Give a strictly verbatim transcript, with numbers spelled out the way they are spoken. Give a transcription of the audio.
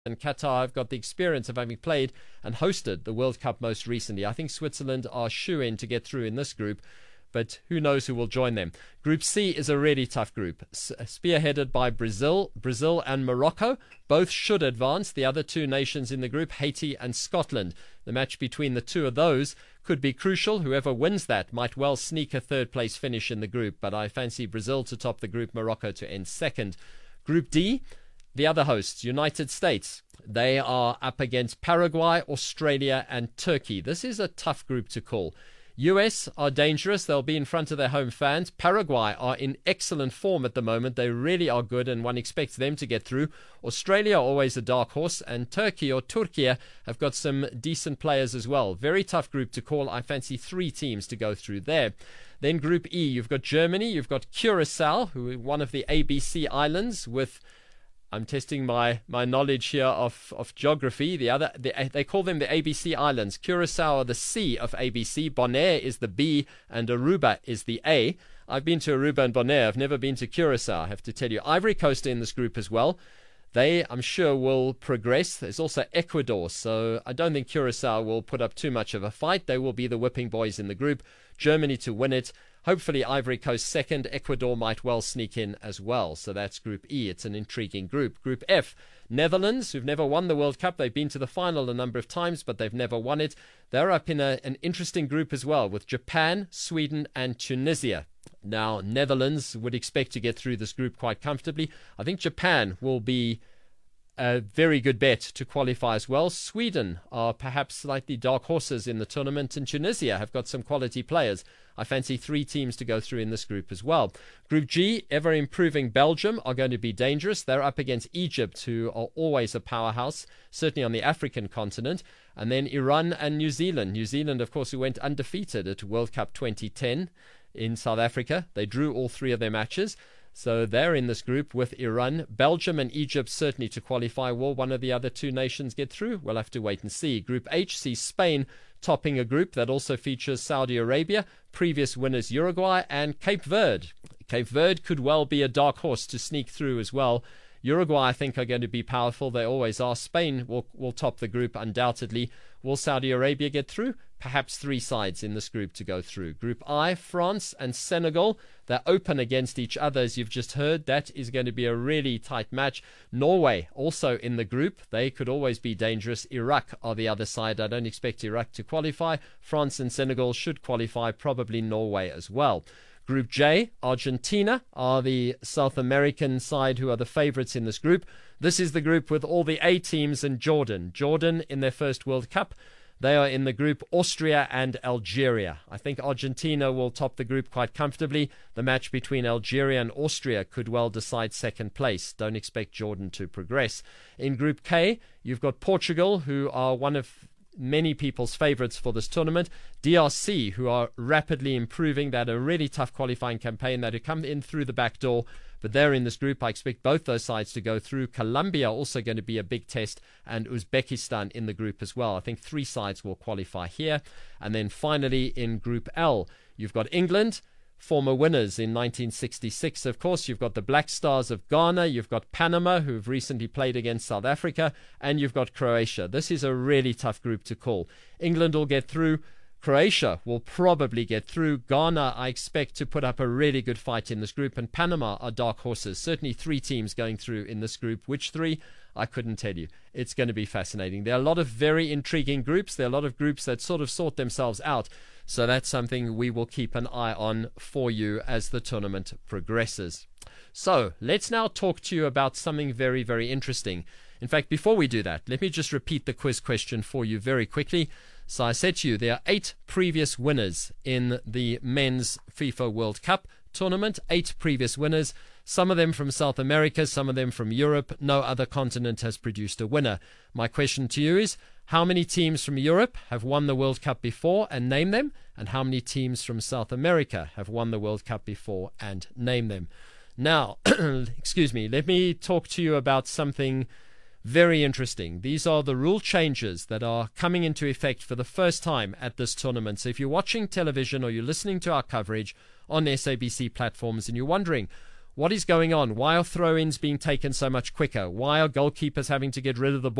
and Qatar have got the experience of having played and hosted the World Cup most recently. I think Switzerland are shoo-in to get through in this group, but who knows who will join them. Group C is a really tough group, spearheaded by Brazil, Brazil and Morocco. Both should advance. The other two nations in the group, Haiti and Scotland. The match between the two of those could be crucial. Whoever wins that might well sneak a third place finish in the group, but I fancy Brazil to top the group, Morocco to end second. Group D, the other hosts, United States. They are up against Paraguay, Australia and Turkey. This is a tough group to call. U S are dangerous. They'll be in front of their home fans. Paraguay are in excellent form at the moment. They really are good, and one expects them to get through. Australia are always a dark horse, and Turkey or Turkey have got some decent players as well. Very tough group to call. I fancy three teams to go through there. Then Group E, you've got Germany, you've got Curacao, who are one of the A B C islands with... I'm testing my, my knowledge here of, of geography. The other the, they call them the A B C Islands. Curacao are the C of A B C. Bonaire is the B, and Aruba is the A. I've been to Aruba and Bonaire. I've never been to Curacao, I have to tell you. Ivory Coast are in this group as well. They, I'm sure, will progress. There's also Ecuador, so I don't think Curacao will put up too much of a fight. They will be the whipping boys in the group. Germany to win it. Hopefully Ivory Coast second. Ecuador might well sneak in as well. So that's Group E. It's an intriguing group. Group F, Netherlands, who've never won the World Cup. They've been to the final a number of times, but they've never won it. They're up in a, an interesting group as well, with Japan, Sweden and Tunisia. Now, Netherlands would expect to get through this group quite comfortably. I think Japan will be a very good bet to qualify as well. Sweden are perhaps slightly dark horses in the tournament, and Tunisia have got some quality players. I fancy three teams to go through in this group as well. Group G, ever improving Belgium are going to be dangerous. They're up against Egypt, who are always a powerhouse, certainly on the African continent. And then Iran and New Zealand. New Zealand, of course, who went undefeated at World Cup twenty ten in South Africa. They drew all three of their matches. So they're in this group with Iran. Belgium and Egypt certainly to qualify. Will one of the other two nations get through? We'll have to wait and see. Group H sees Spain topping a group that also features Saudi Arabia, previous winners Uruguay, and Cape Verde. Cape Verde could well be a dark horse to sneak through as well. Uruguay, I think, are going to be powerful. They always are. Spain will, will top the group undoubtedly. Will Saudi Arabia get through? Perhaps three sides in this group to go through. Group I, France and Senegal. They're open against each other, as you've just heard. That is going to be a really tight match. Norway also in the group. They could always be dangerous. Iraq are the other side. I don't expect Iraq to qualify. France and Senegal should qualify, probably Norway as well. Group J, Argentina are the South American side who are the favourites in this group. This is the group with all the A teams and Jordan. Jordan in their first World Cup. They are in the group Austria and Algeria. I think Argentina will top the group quite comfortably. The match between Algeria and Austria could well decide second place. Don't expect Jordan to progress. In Group K, you've got Portugal, who are one of many people's favourites for this tournament. D R C, who are rapidly improving. They had a really tough qualifying campaign that had come in through the back door, but they're in this group. I expect both those sides to go through. Colombia also going to be a big test, and Uzbekistan in the group as well. I think three sides will qualify here. And then finally in Group L, you've got England, former winners in nineteen sixty-six, of course. You've got the Black Stars of Ghana. You've got Panama, who've recently played against South Africa. And you've got Croatia. This is a really tough group to call. England will get through. Croatia will probably get through. Ghana, I expect to put up a really good fight in this group. And Panama are dark horses. Certainly three teams going through in this group. Which three? I couldn't tell you. It's going to be fascinating. There are a lot of very intriguing groups. There are a lot of groups that sort of sort themselves out. So that's something we will keep an eye on for you as the tournament progresses. So let's now talk to you about something very, very interesting. In fact, before we do that, let me just repeat the quiz question for you very quickly. So I said to you, there are eight previous winners in the men's FIFA World Cup tournament, eight previous winners, some of them from South America, some of them from Europe. No other continent has produced a winner. My question to you is, how many teams from Europe have won the World Cup before, and name them? And how many teams from South America have won the World Cup before, and name them? Now, excuse me, let me talk to you about something very interesting. These are the rule changes that are coming into effect for the first time at this tournament. So if you're watching television or you're listening to our coverage on S A B C platforms and you're wondering, What is going on? Why are throw-ins being taken so much quicker? Why are goalkeepers having to get rid of the ball